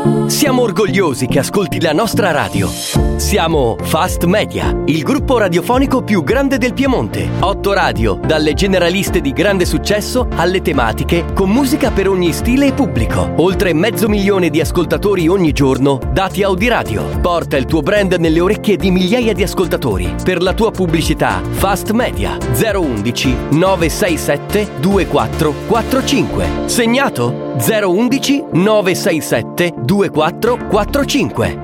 Siamo orgogliosi che ascolti la nostra radio. Siamo Fast Media, il gruppo radiofonico più grande del Piemonte. 8 radio, dalle generaliste di grande successo alle tematiche, con musica per ogni stile e pubblico. Oltre 500.000 di ascoltatori ogni giorno, dati Audiradio. Porta il tuo brand nelle orecchie di migliaia di ascoltatori. Per la tua pubblicità, Fast Media 011 967 2445. Segnato? 011 967 2445.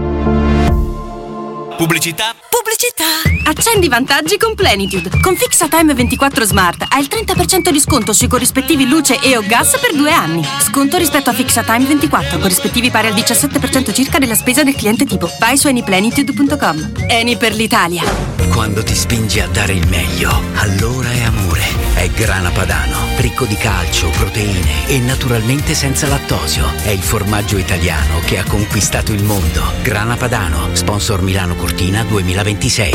Pubblicità? Accendi i vantaggi con Plenitude. Con Fixatime 24 Smart hai il 30% di sconto sui corrispettivi luce e o gas per 2 anni. Sconto rispetto a Fixatime 24, corrispettivi pari al 17% circa della spesa del cliente tipo. Vai su anyplenitude.com. Eni per l'Italia. Quando ti spingi a dare il meglio, allora è amore. È Grana Padano, ricco di calcio, proteine e naturalmente senza lattosio. È il formaggio italiano che ha conquistato il mondo. Grana Padano, sponsor Milano Cortina 2026.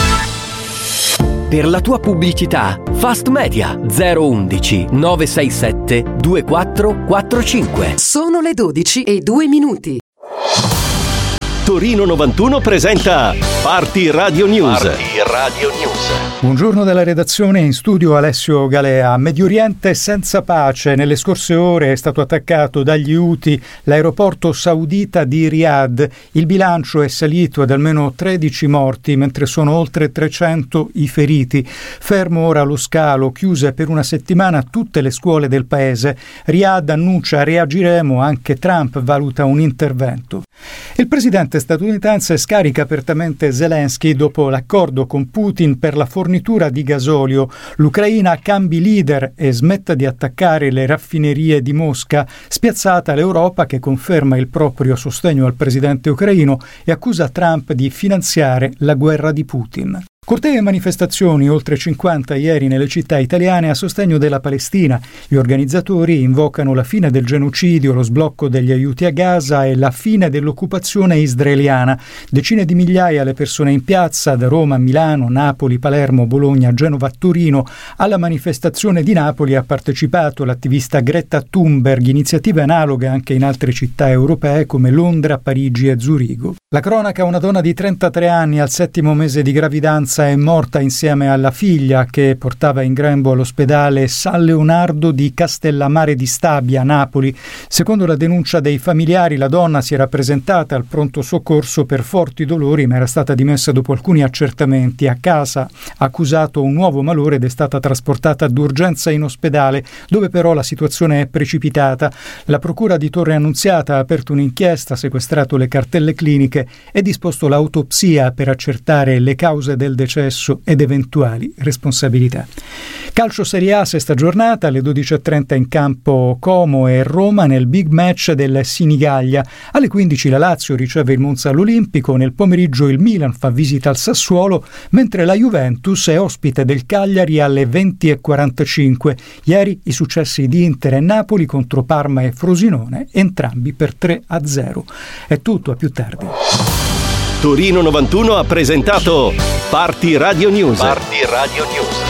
Per la tua pubblicità, Fast Media 011 967 2445. Sono le 12:02. Torino 91 presenta Party Radio News. Buongiorno dalla redazione, in studio Alessio Galea. Medio Oriente senza pace. Nelle scorse ore è stato attaccato dagli Houthi l'aeroporto saudita di Riyadh. Il bilancio è salito ad almeno 13 morti, mentre sono oltre 300 i feriti. Fermo ora lo scalo, chiuse per una settimana tutte le scuole del paese. Riyadh annuncia reagiremo, anche Trump valuta un intervento. Il presidente statunitense scarica apertamente Zelensky dopo l'accordo con Putin per la fornitura di gasolio. L'Ucraina cambi leader e smetta di attaccare le raffinerie di Mosca. Spiazzata l'Europa, che conferma il proprio sostegno al presidente ucraino e accusa Trump di finanziare la guerra di Putin. Cortei e manifestazioni, oltre 50 ieri nelle città italiane a sostegno della Palestina. Gli organizzatori invocano la fine del genocidio, lo sblocco degli aiuti a Gaza e la fine dell'occupazione israeliana. Decine di migliaia le persone in piazza, da Roma a Milano, Napoli, Palermo, Bologna, Genova, Torino. Alla manifestazione di Napoli ha partecipato l'attivista Greta Thunberg, iniziative analoghe anche in altre città europee come Londra, Parigi e Zurigo. La cronaca: una donna di 33 anni al 7° mese di gravidanza è morta insieme alla figlia, che portava in grembo all'ospedale San Leonardo di Castellammare di Stabia, Napoli. Secondo la denuncia dei familiari, la donna si era presentata al pronto soccorso per forti dolori, ma era stata dimessa dopo alcuni accertamenti. A casa ha accusato un nuovo malore ed è stata trasportata d'urgenza in ospedale, dove però la situazione è precipitata. La procura di Torre Annunziata ha aperto un'inchiesta, sequestrato le cartelle cliniche e disposto l'autopsia per accertare le cause del decesso ed eventuali responsabilità. Calcio Serie A, sesta giornata, alle 12:30 in campo Como e Roma nel big match del Sinigaglia. Alle 15 la Lazio riceve il Monza all'Olimpico, nel pomeriggio il Milan fa visita al Sassuolo, mentre la Juventus è ospite del Cagliari alle 20:45. Ieri i successi di Inter e Napoli contro Parma e Frosinone, entrambi per 3-0. È tutto, a più tardi. Torino 91 ha presentato Party Radio News.